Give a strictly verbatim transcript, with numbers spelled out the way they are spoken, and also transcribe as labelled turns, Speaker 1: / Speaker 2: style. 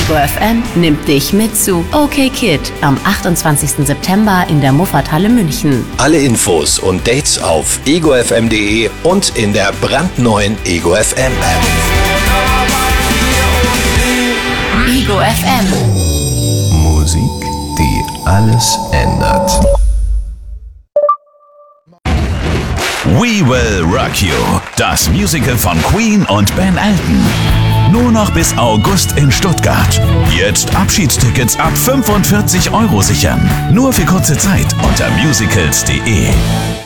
Speaker 1: Ego F M nimmt dich mit zu OK Kid am achtundzwanzigsten September in der Muffathalle München.
Speaker 2: Alle Infos und Dates auf ego f m punkt d e und in der brandneuen Ego F M App.
Speaker 1: Ego F M.
Speaker 2: Musik, die alles ändert.
Speaker 3: We Will Rock You, das Musical von Queen und Ben Elton. Nur noch bis August in Stuttgart. Jetzt Abschiedstickets ab fünfundvierzig Euro sichern. Nur für kurze Zeit unter musicals punkt d e.